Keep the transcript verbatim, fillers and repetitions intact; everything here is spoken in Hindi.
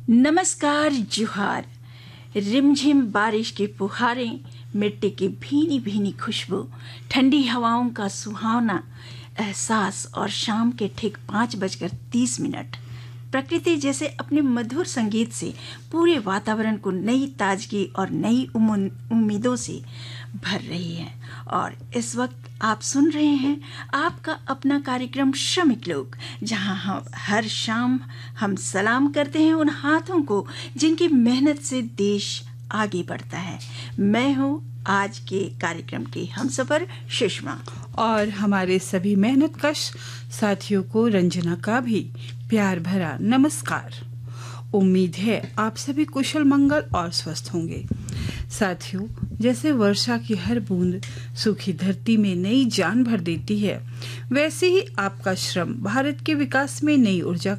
नमस्कार जुहार। रिमझिम बारिश की फुहारें, मिट्टी की भीनी भीनी खुशबू, ठंडी हवाओं का सुहावना एहसास और शाम के ठीक पाँच बजकर तीस मिनट प्रकृति जैसे अपने मधुर संगीत से पूरे वातावरण को नई ताजगी और नई उम्मीदों से भर रही है। और इस वक्त आप सुन रहे हैं आपका अपना कार्यक्रम श्रमिक लोग, जहां हम हर शाम हम सलाम करते हैं उन हाथों को जिनकी मेहनत से देश आगे बढ़ता है। मैं हूं आज के कार्यक्रम की हमसफर सुषमा, और हमारे सभी मेहनतकश साथियों को रंजना का भी प्यार भरा नमस्कार। उम्मीद है आप सभी कुशल मंगल और स्वस्थ होंगे। साथियों, जैसे वर्षा की हर बूंद सूखी धरती में नई जान भर देती है, वैसे ही आपका श्रम भारत के विकास में नई ऊर्जा